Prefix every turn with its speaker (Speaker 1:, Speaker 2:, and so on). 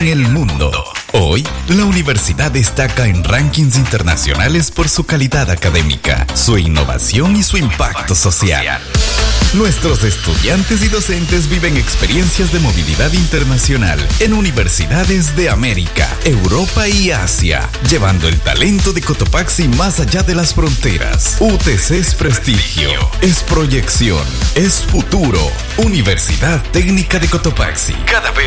Speaker 1: el mundo. Hoy, la universidad destaca en rankings internacionales por su calidad académica, su innovación y su impacto social. Nuestros estudiantes y docentes viven experiencias de movilidad internacional en universidades de América, Europa y Asia, llevando el talento de Cotopaxi más allá de las fronteras. UTC es prestigio, es proyección, es futuro. Universidad Técnica de Cotopaxi, cada vez